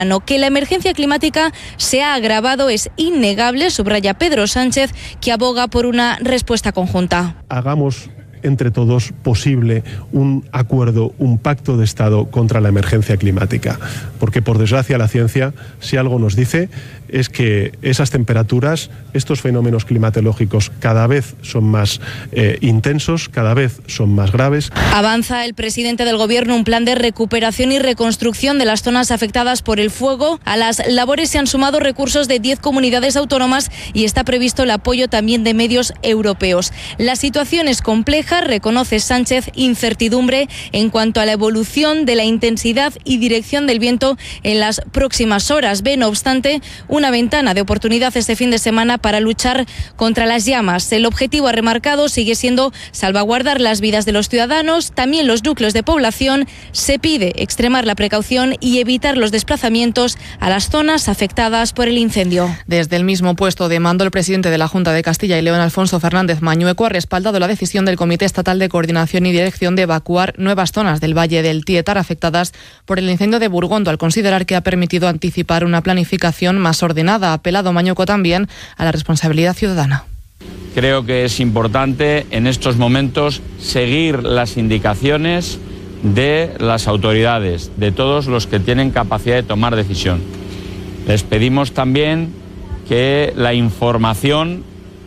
Que la emergencia climática se ha agravado es innegable, subraya Pedro Sánchez, que aboga por una respuesta conjunta. Hagamos entre todos posible un acuerdo, un pacto de Estado contra la emergencia climática. Porque, por desgracia, la ciencia, si algo nos dice, es que esas temperaturas, estos fenómenos climatológicos cada vez son más intensos, cada vez son más graves. Avanza el presidente del Gobierno un plan de recuperación y reconstrucción de las zonas afectadas por el fuego. A las labores se han sumado recursos de 10 comunidades autónomas y está previsto el apoyo también de medios europeos. La situación es compleja, reconoce Sánchez, incertidumbre en cuanto a la evolución de la intensidad y dirección del viento en las próximas horas. Ve, no obstante, una ventana de oportunidad este fin de semana para luchar contra las llamas. El objetivo, ha remarcado, sigue siendo salvaguardar las vidas de los ciudadanos, también los núcleos de población. Se pide extremar la precaución y evitar los desplazamientos a las zonas afectadas por el incendio. Desde el mismo puesto de mando, el presidente de la Junta de Castilla y León, Alfonso Fernández Mañueco, ha respaldado la decisión del Comité Estatal de Coordinación y Dirección de evacuar nuevas zonas del Valle del Tietar afectadas por el incendio de Burgondo, al considerar que ha permitido anticipar una planificación más ordenada. Ha apelado Mañueco también a la responsabilidad ciudadana. Creo que es importante en estos momentos seguir las indicaciones de las autoridades, de todos los que tienen capacidad de tomar decisión. Les pedimos también que la información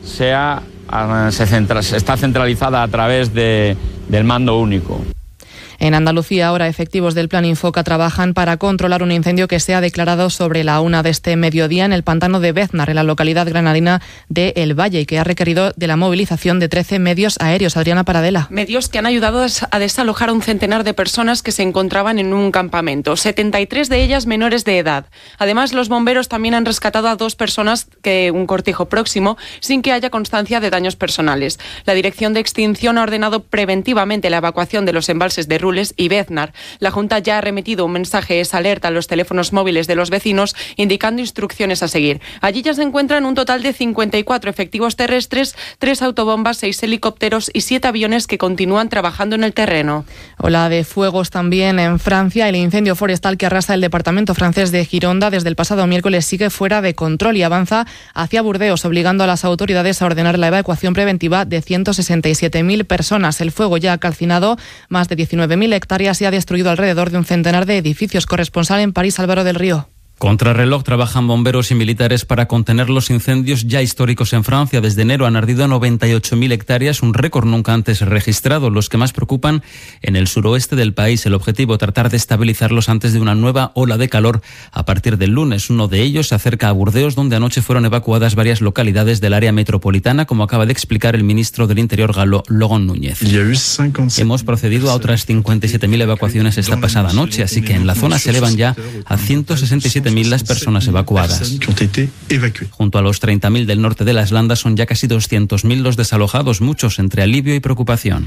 está centralizada a través del mando único. En Andalucía, ahora efectivos del Plan Infoca trabajan para controlar un incendio que se ha declarado sobre la 1 de este mediodía en el pantano de Béznar, en la localidad granadina de El Valle, y que ha requerido de la movilización de 13 medios aéreos. Adriana Paradela. Medios que han ayudado a desalojar a un centenar de personas que se encontraban en un campamento, 73 de ellas menores de edad. Además, los bomberos también han rescatado a 2 personas que un cortijo próximo, sin que haya constancia de daños personales. La Dirección de Extinción ha ordenado preventivamente la evacuación de los embalses de Rules y Béznar. La Junta ya ha remitido un mensaje esa alerta a los teléfonos móviles de los vecinos, indicando instrucciones a seguir. Allí ya se encuentran un total de 54 efectivos terrestres, 3 autobombas, 6 helicópteros y 7 aviones que continúan trabajando en el terreno. Ola de fuegos también en Francia. El incendio forestal que arrasa el departamento francés de Gironda desde el pasado miércoles sigue fuera de control y avanza hacia Burdeos, obligando a las autoridades a ordenar la evacuación preventiva de 167.000 personas. El fuego ya ha calcinado más de 19.000 hectáreas y ha destruido alrededor de un centenar de edificios. Corresponsal en París, Álvaro del Río. Contrarreloj trabajan bomberos y militares para contener los incendios ya históricos en Francia. Desde enero han ardido 98.000 hectáreas, un récord nunca antes registrado. Los que más preocupan en el suroeste del país. El objetivo, tratar de estabilizarlos antes de una nueva ola de calor a partir del lunes. Uno de ellos se acerca a Burdeos, donde anoche fueron evacuadas varias localidades del área metropolitana, como acaba de explicar el ministro del Interior galo, Laurent Núñez. Hemos procedido a otras 57.000 evacuaciones esta pasada noche, así que en la zona se elevan ya a 167.000 las personas evacuadas. Junto a los 30.000 del norte de las Landas son ya casi 200.000 los desalojados, muchos entre alivio y preocupación.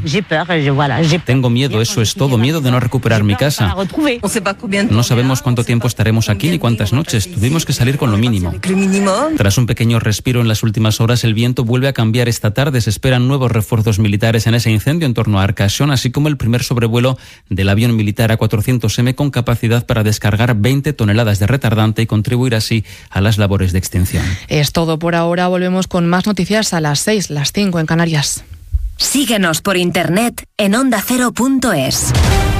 Tengo miedo, eso es todo, miedo de no recuperar mi casa. No sabemos cuánto tiempo estaremos aquí ni cuántas noches, tuvimos que salir con lo mínimo. Tras un pequeño respiro en las últimas horas, el viento vuelve a cambiar esta tarde. Se esperan nuevos refuerzos militares en ese incendio en torno a Arcachon, así como el primer sobrevuelo del avión militar A400M con capacidad para descargar 20 toneladas de retardante y contribuir así a las labores de extinción. Es todo por ahora. Volvemos con más noticias a las 6, las 5 en Canarias. Síguenos por internet en ondacero.es.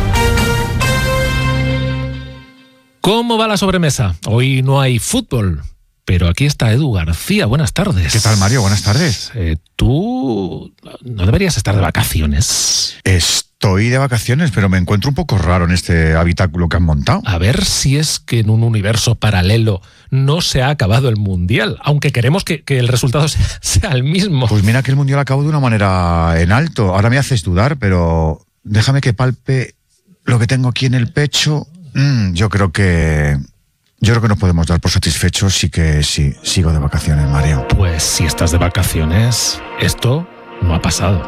¿Cómo va la sobremesa? Hoy no hay fútbol, pero aquí está Edu García. Buenas tardes. ¿Qué tal, Mario? Buenas tardes. ¿Tú no deberías estar de vacaciones? Estoy de vacaciones, pero me encuentro un poco raro en este habitáculo que han montado. A ver si es que en un universo paralelo no se ha acabado el Mundial, aunque queremos que el resultado sea el mismo. Pues mira que el Mundial acabó de una manera en alto. Ahora me haces dudar, pero déjame que palpe lo que tengo aquí en el pecho. Yo creo que nos podemos dar por satisfechos y que sí, sigo de vacaciones, Mario. Pues si estás de vacaciones, esto no ha pasado.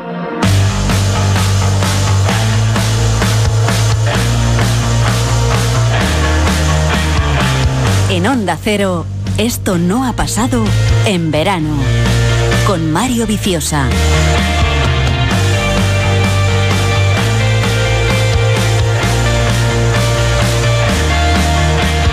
En Onda Cero, esto no ha pasado en verano. Con Mario Viciosa.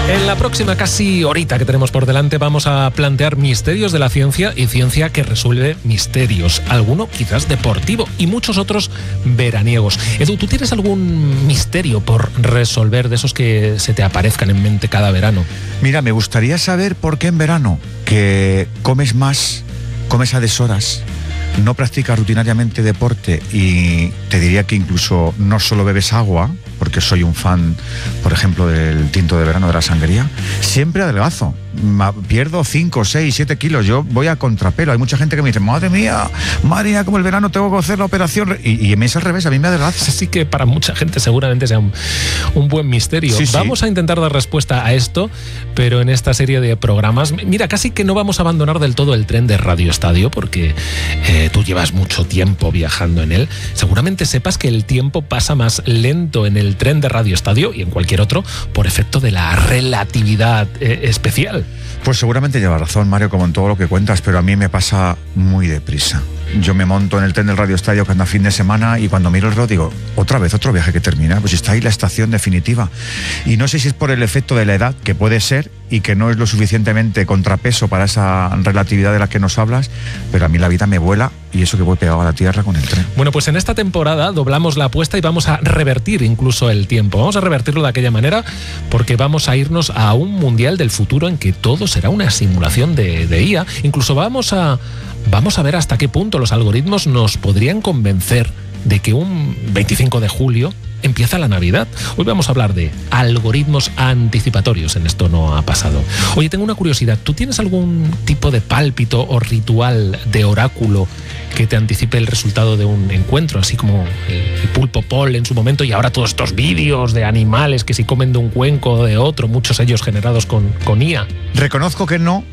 En la próxima casi horita que tenemos por delante vamos a plantear misterios de la ciencia y ciencia que resuelve misterios. Alguno quizás deportivo y muchos otros veraniegos. Edu, ¿tú tienes algún misterio por resolver de esos que se te aparezcan en mente cada verano? Mira, me gustaría saber por qué en verano, que comes más, comes a deshoras, no practicas rutinariamente deporte y te diría que incluso no solo bebes agua, porque soy un fan, por ejemplo, del tinto de verano de la sangría, siempre adelgazo. Pierdo 5, 6, 7 kilos. Yo voy a contrapelo. Hay mucha gente que me dice, madre mía, como el verano tengo que hacer la operación. Y a mí es al revés, a mí me adelgaza. Así que para mucha gente seguramente sea un buen misterio. Sí, vamos a intentar dar respuesta a esto, pero en esta serie de programas, mira, casi que no vamos a abandonar del todo el tren de Radio Estadio, porque tú llevas mucho tiempo viajando en él. Seguramente sepas que el tiempo pasa más lento en el tren de Radio Estadio y en cualquier otro por efecto de la relatividad especial. Pues seguramente llevas razón, Mario, como en todo lo que cuentas, pero a mí me pasa muy deprisa. Yo me monto en el tren del Radio Estadio cada fin de semana y cuando miro el reloj digo, otra vez, otro viaje que termina, pues está ahí la estación definitiva. Y no sé si es por el efecto de la edad, que puede ser, y que no es lo suficientemente contrapeso para esa relatividad de la que nos hablas, pero a mí la vida me vuela y eso que voy pegado a la tierra con el tren. Bueno, pues en esta temporada doblamos la apuesta y vamos a revertir incluso el tiempo. Vamos a revertirlo de aquella manera porque vamos a irnos a un mundial del futuro en que todo será una simulación de IA. Incluso vamos a ver hasta qué punto los algoritmos nos podrían convencer de que un 25 de julio empieza la Navidad. Hoy vamos a hablar de algoritmos anticipatorios en Esto No Ha Pasado. Oye, tengo una curiosidad. ¿Tú tienes algún tipo de pálpito o ritual de oráculo que te anticipe el resultado de un encuentro? Así como el pulpo Paul en su momento y ahora todos estos vídeos de animales que si comen de un cuenco o de otro, muchos ellos generados con IA. Reconozco que no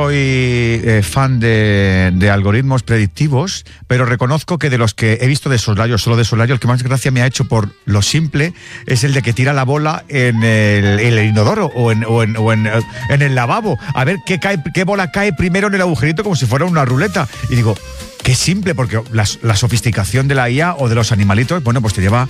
soy fan de algoritmos predictivos, pero reconozco que de los que he visto de soslayo, solo de soslayo, el que más gracia me ha hecho por lo simple es el de que tira la bola en el inodoro o en el lavabo. A ver qué bola cae primero en el agujerito como si fuera una ruleta. Y digo, qué simple, porque la sofisticación de la IA o de los animalitos, bueno, pues te lleva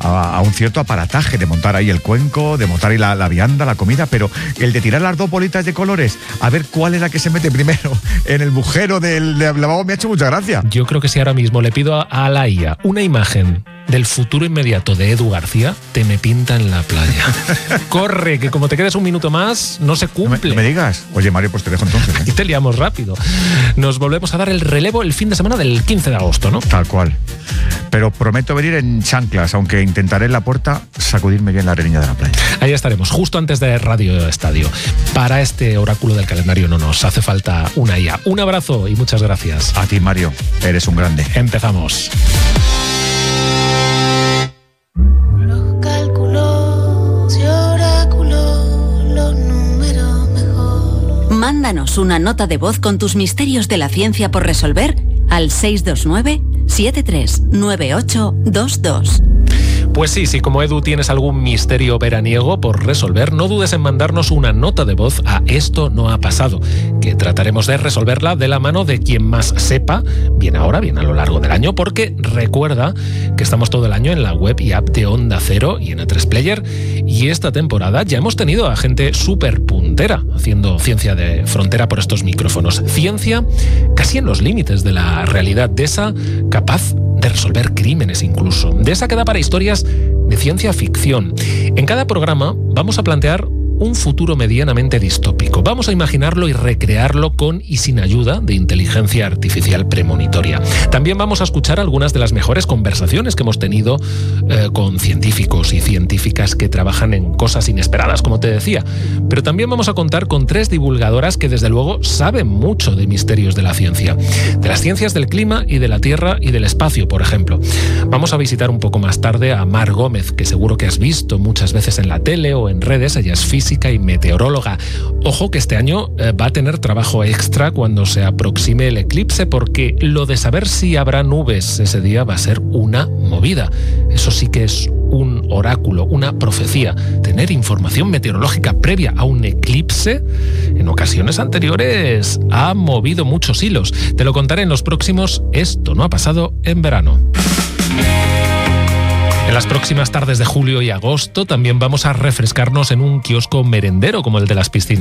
a un cierto aparataje de montar ahí el cuenco, de montar ahí la vianda, la comida, pero el de tirar las dos bolitas de colores, a ver cuál es la que se mete primero en el bujero del lavabo, me ha hecho mucha gracia. Yo creo que si ahora mismo le pido a la IA una imagen del futuro inmediato de Edu García, te me pinta en la playa. Corre, que como te quedes un minuto más, no se cumple. No me digas. Oye, Mario, pues te dejo entonces. Y te liamos rápido. Nos volvemos a dar el relevo el fin de semana del 15 de agosto, ¿no? Tal cual. Pero prometo venir en chanclas, aunque intentaré en la puerta sacudirme bien la arenilla de la playa. Ahí estaremos, justo antes de Radio Estadio. Para este oráculo del calendario no nos hace falta una IA. Un abrazo y muchas gracias. A ti, Mario. Eres un grande. Empezamos. Mándanos una nota de voz con tus misterios de la ciencia por resolver al 629-739822. Pues sí, si como Edu tienes algún misterio veraniego por resolver, no dudes en mandarnos una nota de voz a Esto No Ha Pasado, que trataremos de resolverla de la mano de quien más sepa, bien ahora, bien a lo largo del año, porque recuerda que estamos todo el año en la web y app de Onda Cero y en A3 Player, y esta temporada ya hemos tenido a gente súper puntera haciendo ciencia de frontera por estos micrófonos. Ciencia casi en los límites de la realidad, de esa capaz de resolver crímenes incluso, de esa que da para historias de ciencia ficción. En cada programa vamos a plantear un futuro medianamente distópico. Vamos a imaginarlo y recrearlo con y sin ayuda de inteligencia artificial premonitoria. También vamos a escuchar algunas de las mejores conversaciones que hemos tenido con científicos y científicas que trabajan en cosas inesperadas, como te decía. Pero también vamos a contar con 3 divulgadoras que desde luego saben mucho de misterios de la ciencia. De las ciencias del clima y de la Tierra y del espacio, por ejemplo. Vamos a visitar un poco más tarde a Mar Gómez, que seguro que has visto muchas veces en la tele o en redes. Ella es física y meteoróloga. Ojo que este año va a tener trabajo extra cuando se aproxime el eclipse, porque lo de saber si habrá nubes ese día va a ser una movida. Eso sí que es un oráculo, una profecía. Tener información meteorológica previa a un eclipse en ocasiones anteriores ha movido muchos hilos. Te lo contaré en los próximos Esto No Ha Pasado en verano. En las próximas tardes de julio y agosto también vamos a refrescarnos en un kiosco merendero como el de las piscinas